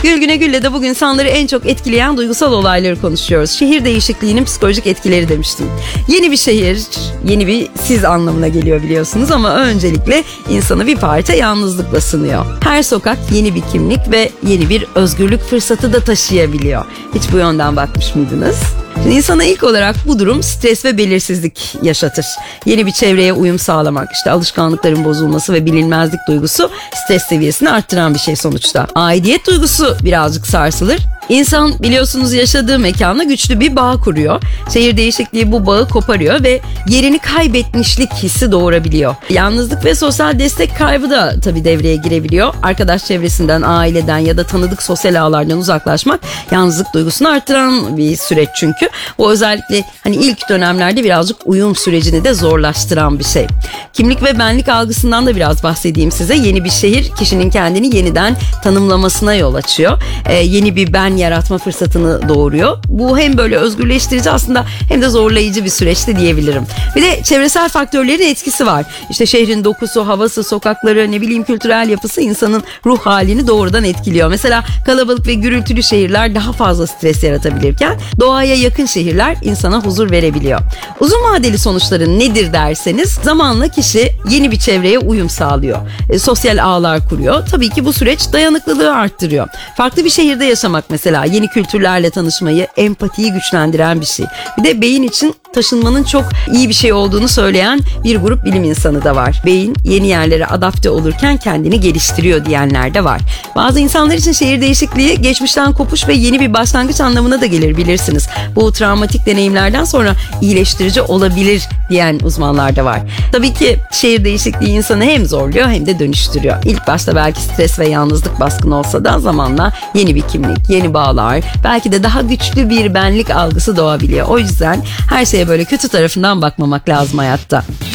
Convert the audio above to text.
Gül Güne Gül'le de bugün insanları en çok etkileyen duygusal olayları konuşuyoruz. Şehir değişikliğinin psikolojik etkileri demiştim. Yeni bir şehir, yeni bir siz anlamına geliyor biliyorsunuz ama öncelikle insanı bir parça yalnızlıkla sınıyor. Her sokak yeni bir kimlik ve yeni bir özgürlük fırsatı da taşıyabiliyor. Hiç bu yönden bakmış mıydınız? İnsana ilk olarak bu durum stres ve belirsizlik yaşatır. Yeni bir çevreye uyum sağlamak, işte alışkanlıkların bozulması ve bilinmezlik duygusu stres seviyesini arttıran bir şey sonuçta. Aidiyet duygusu birazcık sarsılır. İnsan biliyorsunuz yaşadığı mekanla güçlü bir bağ kuruyor. Şehir değişikliği bu bağı koparıyor ve yerini kaybetmişlik hissi doğurabiliyor. Yalnızlık ve sosyal destek kaybı da tabii devreye girebiliyor. Arkadaş çevresinden, aileden ya da tanıdık sosyal ağlardan uzaklaşmak yalnızlık duygusunu arttıran bir süreç çünkü. Bu özellikle hani ilk dönemlerde birazcık uyum sürecini de zorlaştıran bir şey. Kimlik ve benlik algısından da biraz bahsedeyim size. Yeni bir şehir kişinin kendini yeniden tanımlamasına yol açıyor. Yeni bir ben yaratma fırsatını doğuruyor. Bu hem böyle özgürleştirici aslında hem de zorlayıcı bir süreçti diyebilirim. Bir de çevresel faktörlerin etkisi var. İşte şehrin dokusu, havası, sokakları, kültürel yapısı insanın ruh halini doğrudan etkiliyor. Mesela kalabalık ve gürültülü şehirler daha fazla stres yaratabilirken doğaya yakın şehirler insana huzur verebiliyor. Uzun vadeli sonuçları nedir derseniz zamanla kişi yeni bir çevreye uyum sağlıyor. Sosyal ağlar kuruyor. Tabii ki bu süreç dayanıklılığı arttırıyor. Farklı bir şehirde yaşamak mesela yeni kültürlerle tanışmayı, empatiyi güçlendiren bir şey. Bir de beyin için taşınmanın çok iyi bir şey olduğunu söyleyen bir grup bilim insanı da var. Beyin yeni yerlere adapte olurken kendini geliştiriyor diyenler de var. Bazı insanlar için şehir değişikliği geçmişten kopuş ve yeni bir başlangıç anlamına da gelir bilirsiniz. Bu travmatik deneyimlerden sonra iyileştirici olabilir diyen uzmanlar da var. Tabii ki şehir değişikliği insanı hem zorluyor hem de dönüştürüyor. İlk başta belki stres ve yalnızlık baskın olsa da zamanla yeni bir kimlik, yeni bağlar, belki de daha güçlü bir benlik algısı doğabiliyor. O yüzden her şeye böyle kötü tarafından bakmamak lazım hayatta.